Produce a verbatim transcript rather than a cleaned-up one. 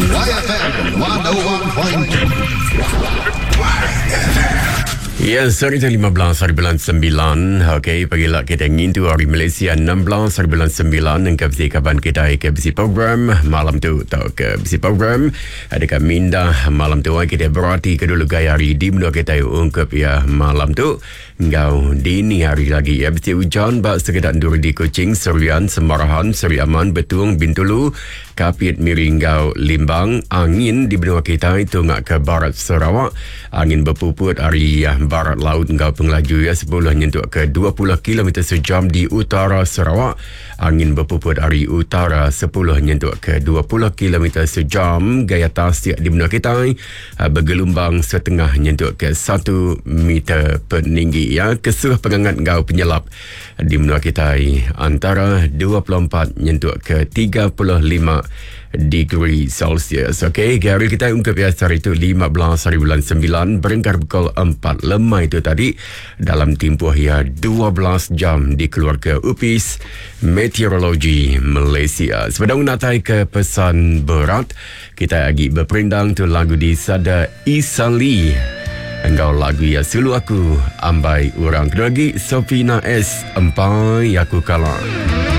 Y F M one oh one point two. Ya, sorry itu lima belas hari bulan sembilan. Okey, pagilah kita ngintu hari Malaysia enam belas hari bulan sembilan. Engkau bisi kapan kita ke bisi program malam tu atau ke bisi program. Adakah minda malam tu kita berarti kedulu gaya hari di mana kita ungkap ya malam tu. Engkau dini hari lagi ya bisi hujan bak sekedar dur di Kuching, Serian, Semarahan, Seri Aman, Betung, Bintulu, Kapit, Miringgau, Limbang. Angin di benua kita itu ngak ke barat Sarawak. Angin berpuput hari barat laut engkau pengelaju ya sepuluh nyentuh ke dua puluh kilometer sejam di utara Sarawak. Angin berpuput hari utara sepuluh nyentuh ke dua puluh kilometer sejam. Gaya tasik di benua kita bergelombang setengah nyentuh ke satu meter peninggi ya. Kesuh pengangat engkau penyelap di benua kita antara dua puluh empat nyentuh ke tiga puluh lima degree Celsius. Okey, hari kita ungkap ya hari itu lima belas hari bulan sembilan berengkar pukul empat lemah itu tadi dalam tempoh ya dua belas jam di keluarga U P I S Meteorologi Malaysia. Sebelum natai ke pesan berat, kita lagi berperindang tu lagu di Sada Isali. Engkau lagu ya sulu aku ambai orang lagi Sofina S Empai aku kalah.